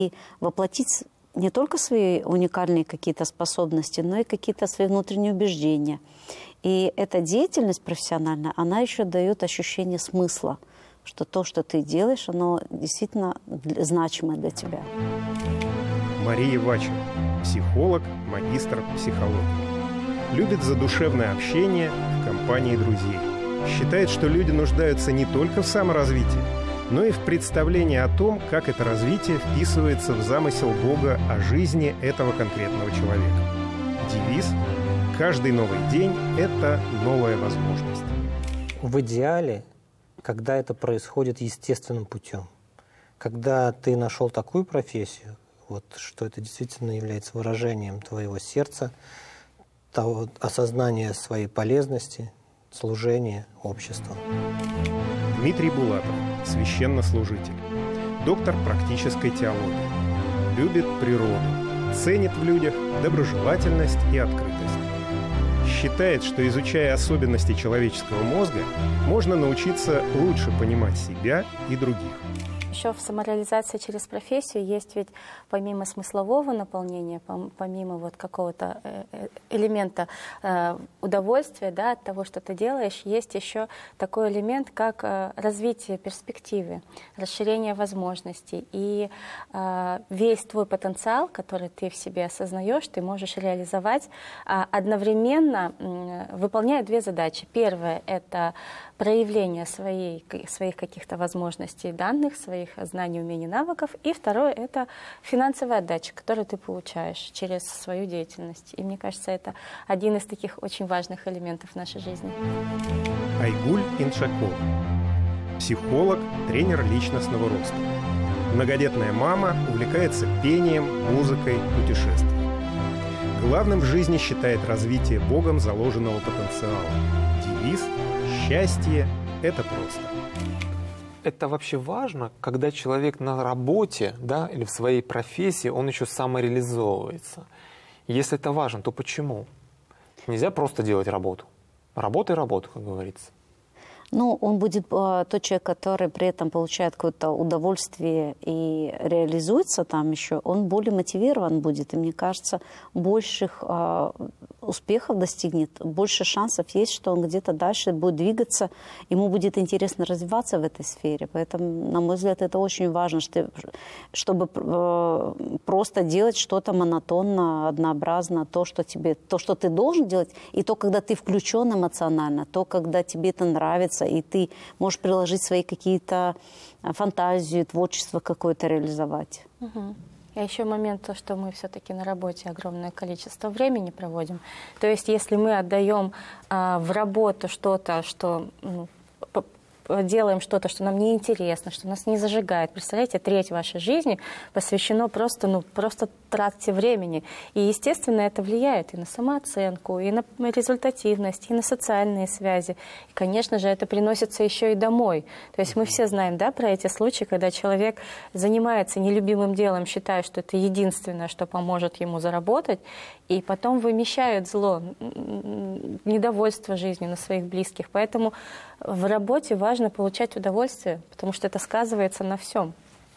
И воплотить не только свои уникальные какие-то способности, но и какие-то свои внутренние убеждения. И эта деятельность профессиональная, она еще дает ощущение смысла, что то, что ты делаешь, оно действительно значимо для тебя. Мария Вачева, психолог, магистр психологии. Любит задушевное общение в компании друзей. Считает, что люди нуждаются не только в саморазвитии, но и в представлении о том, как это развитие вписывается в замысел Бога о жизни этого конкретного человека. Девиз «Каждый новый день – это новая возможность». В идеале, когда это происходит естественным путем, когда ты нашел такую профессию, вот, что это действительно является выражением твоего сердца, того осознания своей полезности, служения обществу. Дмитрий Булатов, священнослужитель, доктор практической теологии. Любит природу, ценит в людях доброжелательность и открытость. Считает, что, изучая особенности человеческого мозга, можно научиться лучше понимать себя и других. Еще в самореализации через профессию есть ведь помимо смыслового наполнения, помимо вот какого-то элемента удовольствия, да, от того, что ты делаешь, есть еще такой элемент, как развитие перспективы, расширение возможностей. И весь твой потенциал, который ты в себе осознаешь, ты можешь реализовать, одновременно выполняя две задачи. Первая — это проявление своих каких-то возможностей, данных, своих знаний, умений, навыков. И второе — это финансовая отдача, которую ты получаешь через свою деятельность. И мне кажется, это один из таких очень важных элементов нашей жизни. Айгуль Иншакова, психолог, тренер личностного роста. Многодетная мама, увлекается пением, музыкой, путешествием. Главным в жизни считает развитие Богом заложенного потенциала. Девиз «Счастье – это просто». Это вообще важно, когда человек на работе, да, или в своей профессии, он еще самореализовывается. Если это важно, то почему? Нельзя просто делать работу. Работа и работа, как говорится. Ну, он будет тот человек, который при этом получает какое-то удовольствие и реализуется там еще, он более мотивирован будет. И мне кажется, больших успехов достигнет, больше шансов есть, что он где-то дальше будет двигаться, ему будет интересно развиваться в этой сфере. Поэтому, на мой взгляд, это очень важно, чтобы просто делать что-то монотонно, однообразно, то, что ты должен делать, и то, когда ты включен эмоционально, то, когда тебе это нравится, и ты можешь приложить свои какие-то фантазии, творчество какое-то реализовать. Угу. И еще момент, то, что мы все-таки на работе огромное количество времени проводим. То есть если мы отдаем в работу что-то, что делаем что-то, что нам не интересно, что нас не зажигает. Представляете, треть вашей жизни посвящено просто трате времени. И, естественно, это влияет и на самооценку, и на результативность, и на социальные связи. И, конечно же, это приносится еще и домой. То есть мы все знаем, да, про эти случаи, когда человек занимается нелюбимым делом, считая, что это единственное, что поможет ему заработать, и потом вымещает зло, недовольство жизнью на своих близких. Поэтому в работе важно получать удовольствие, потому что это сказывается на всем.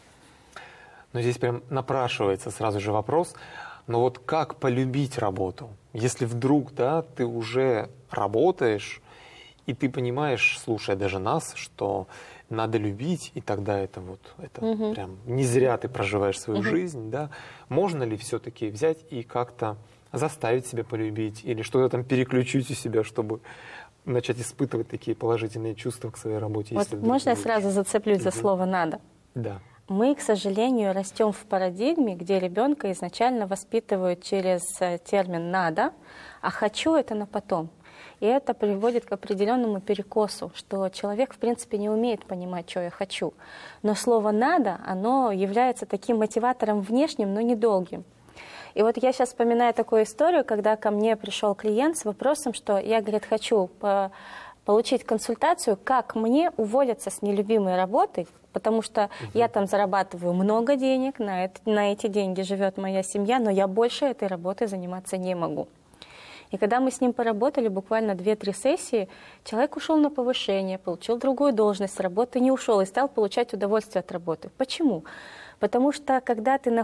Но здесь прям напрашивается сразу же вопрос, но вот как полюбить работу? Если вдруг, да, ты уже работаешь, и ты понимаешь, слушая даже нас, что надо любить, и тогда это прям не зря ты проживаешь свою жизнь, да, можно ли все-таки взять и как-то заставить себя полюбить, или что-то там переключить у себя, чтобы начать испытывать такие положительные чувства к своей работе? Вот можно я сразу зацеплюсь за слово «надо»? Да. Мы, к сожалению, растем в парадигме, где ребенка изначально воспитывают через термин «надо», а «хочу» — это на потом. И это приводит к определенному перекосу, что человек, в принципе, не умеет понимать, что я хочу. Но слово «надо», оно является таким мотиватором внешним, но недолгим. И вот я сейчас вспоминаю такую историю, когда ко мне пришел клиент с вопросом, что я, говорит, хочу получить консультацию, как мне уволиться с нелюбимой работы, потому что я там зарабатываю много денег, на эти деньги живет моя семья, но я больше этой работой заниматься не могу. И когда мы с ним поработали буквально 2-3 сессии, человек ушел на повышение, получил другую должность, с работы не ушел и стал получать удовольствие от работы. Почему? Потому что когда ты